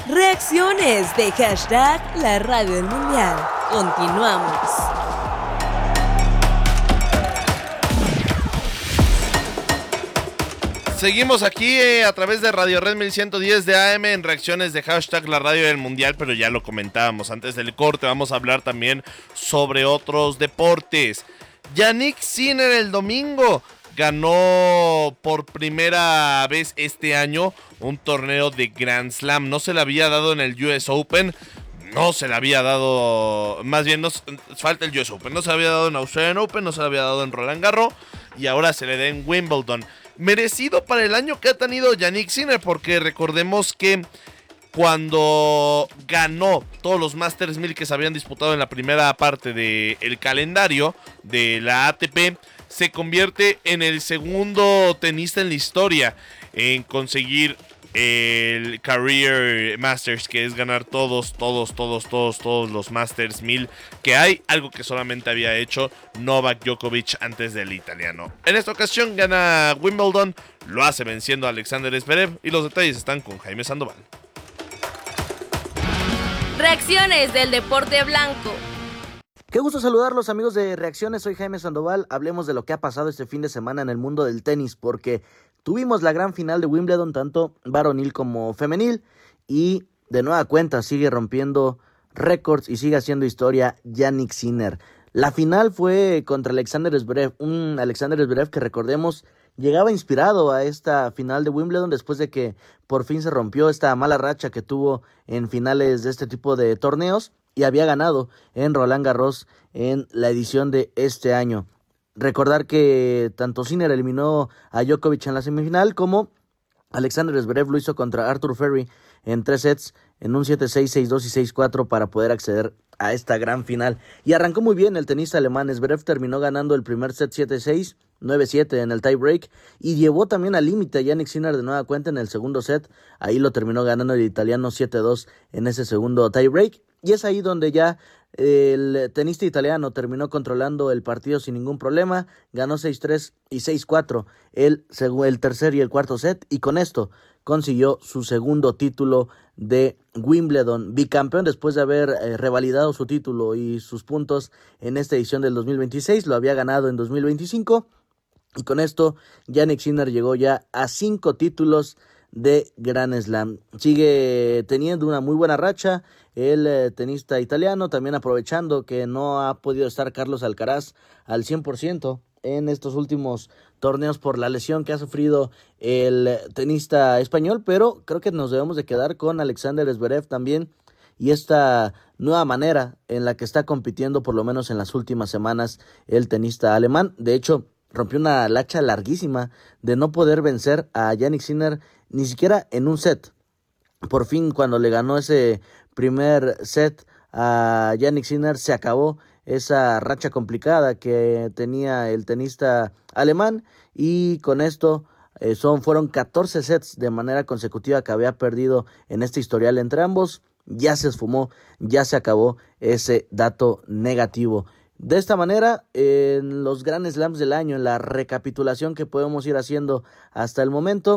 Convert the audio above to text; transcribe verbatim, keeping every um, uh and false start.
Reacciones de hashtag La Radio del Mundial. Continuamos. Seguimos aquí eh, a través de Radio Red mil ciento diez de A M en reacciones de hashtag La Radio del Mundial, pero ya lo comentábamos antes del corte. Vamos a hablar también sobre otros deportes. Jannik Sinner el domingo ganó por primera vez este año un torneo de Grand Slam. No se le había dado en el U S Open, no se le había dado, más bien nos falta el U S Open, no se le había dado en Australian Open, no se le había dado en Roland Garros y ahora se le da en Wimbledon. Merecido para el año que ha tenido Jannik Sinner, porque recordemos que cuando ganó todos los Masters mil que se habían disputado en la primera parte del calendario de la A T P, se convierte en el segundo tenista en la historia en conseguir el Career Masters, que es ganar todos, todos, todos, todos, todos los Masters mil que hay, algo que solamente había hecho Novak Djokovic antes del italiano. En esta ocasión gana Wimbledon, lo hace venciendo a Alexander Zverev y los detalles están con Jaime Sandoval. Reacciones del deporte blanco. Qué gusto saludarlos, amigos de Reacciones, soy Jaime Sandoval. Hablemos de lo que ha pasado este fin de semana en el mundo del tenis, porque tuvimos la gran final de Wimbledon, tanto varonil como femenil, y de nueva cuenta sigue rompiendo récords y sigue haciendo historia Jannik Sinner. La final fue contra Alexander Zverev, un Alexander Zverev que, recordemos, llegaba inspirado a esta final de Wimbledon después de que por fin se rompió esta mala racha que tuvo en finales de este tipo de torneos y había ganado en Roland Garros en la edición de este año. Recordar que tanto Sinner eliminó a Djokovic en la semifinal como Alexander Zverev lo hizo contra Arthur Ferry en tres sets, en un siete seis, seis dos y seis cuatro para poder acceder a esta gran final. Y arrancó muy bien el tenista alemán. Zverev terminó ganando el primer set siete seis, nueve siete en el tiebreak y llevó también al límite a Jannik Sinner de nueva cuenta en el segundo set. Ahí lo terminó ganando el italiano siete dos en ese segundo tiebreak. Y es ahí donde ya el tenista italiano terminó controlando el partido sin ningún problema, ganó seis tres y seis cuatro el, el tercer y el cuarto set, y con esto consiguió su segundo título de Wimbledon, bicampeón después de haber eh, revalidado su título y sus puntos en esta edición del dos mil veintiséis, lo había ganado en dos mil veinticinco, y con esto Jannik Sinner llegó ya a cinco títulos de Grand Slam. Sigue teniendo una muy buena racha el eh, tenista italiano, también aprovechando que no ha podido estar Carlos Alcaraz al cien por ciento en estos últimos torneos por la lesión que ha sufrido el tenista español, pero creo que nos debemos de quedar con Alexander Zverev también y esta nueva manera en la que está compitiendo, por lo menos en las últimas semanas, el tenista alemán. De hecho, rompió una racha larguísima de no poder vencer a Jannik Sinner ni siquiera en un set. Por fin, cuando le ganó ese primer set a Jannik Sinner, se acabó esa racha complicada que tenía el tenista alemán, y con esto eh, son, fueron catorce sets de manera consecutiva que había perdido en este historial entre ambos. Ya se esfumó, ya se acabó ese dato negativo. De esta manera, en los Grand Slams del año, en la recapitulación que podemos ir haciendo hasta el momento,